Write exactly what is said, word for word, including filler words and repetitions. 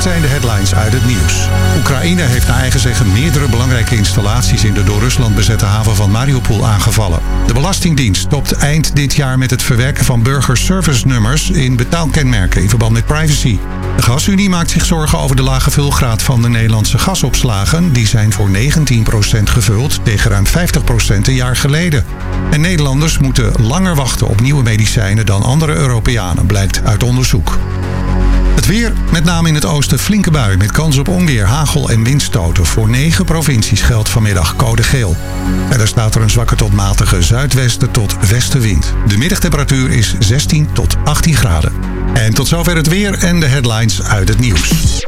zijn de headlines uit het nieuws. Oekraïne heeft naar eigen zeggen meerdere belangrijke installaties in de door Rusland bezette haven van Mariupol aangevallen. De Belastingdienst stopt eind dit jaar met het verwerken van burgerservice-nummers in betaalkenmerken in verband met privacy. De Gasunie maakt zich zorgen over de lage vulgraad van de Nederlandse gasopslagen. Die zijn voor negentien procent gevuld tegen ruim vijftig procent een jaar geleden. En Nederlanders moeten langer wachten op nieuwe medicijnen dan andere Europeanen, blijkt uit onderzoek. Het weer, met name in het oosten flinke bui met kans op onweer, hagel en windstoten. Voor negen provincies geldt vanmiddag code geel. Verder staat er een zwakke tot matige zuidwesten tot westenwind. De middagtemperatuur is zestien tot achttien graden. En tot zover het weer en de headlines uit het nieuws.